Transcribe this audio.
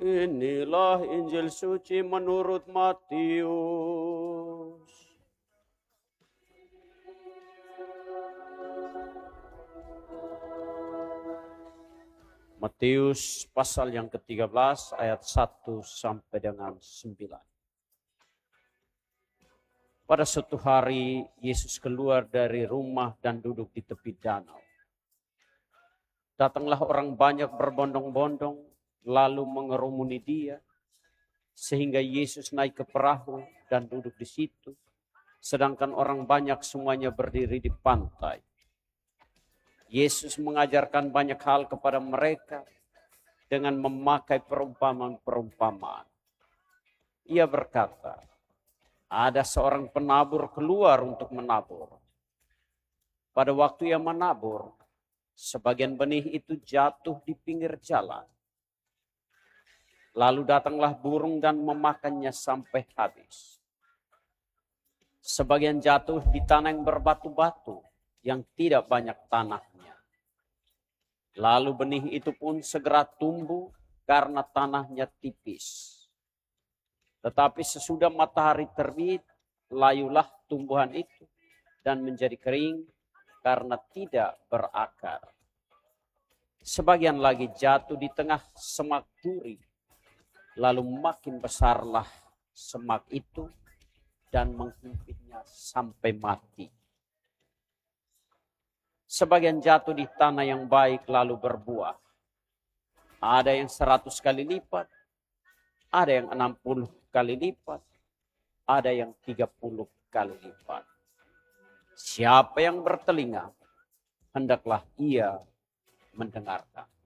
Inilah Injil suci menurut Matius. Matius pasal yang ke-13 ayat 1 sampai dengan 9. Pada suatu hari Yesus keluar dari rumah dan duduk di tepi danau. Datanglah orang banyak berbondong-bondong lalu mengerumuni dia, sehingga Yesus naik ke perahu dan duduk di situ, sedangkan orang banyak semuanya berdiri di pantai. Yesus mengajarkan banyak hal kepada mereka dengan memakai perumpamaan-perumpamaan. Ia berkata, ada seorang penabur keluar untuk menabur. Pada waktu ia menabur, sebagian benih itu jatuh di pinggir jalan. Lalu datanglah burung dan memakannya sampai habis. Sebagian jatuh di tanah yang berbatu-batu, yang tidak banyak tanahnya. Lalu benih itu pun segera tumbuh karena tanahnya tipis. Tetapi sesudah matahari terbit, layulah tumbuhan itu dan menjadi kering karena tidak berakar. Sebagian lagi jatuh di tengah semak duri. Lalu makin besarlah semak itu dan menghimpitnya sampai mati. Sebagian jatuh di tanah yang baik lalu berbuah. Ada yang 100 kali lipat, ada yang 60 kali lipat, ada yang 30 kali lipat. Siapa yang bertelinga, hendaklah ia mendengarkan.